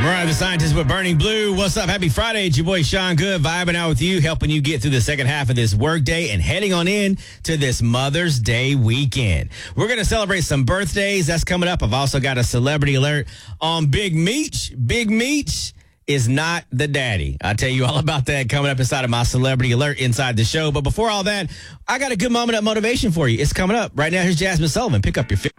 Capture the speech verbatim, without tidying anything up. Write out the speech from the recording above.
Mariah the Scientist with Burning Blue. What's up? Happy Friday. It's your boy Sean Good, vibing out with you, helping you get through the second half of this workday and heading on in to this Mother's Day weekend. We're going to celebrate some birthdays. That's coming up. I've also got a celebrity alert on Big Meech. Big Meech is not the daddy. I'll tell you all about that coming up inside of my celebrity alert inside the show. But before all that, I got a good moment of motivation for you. It's coming up right now. Here's Jasmine Sullivan. Pick up your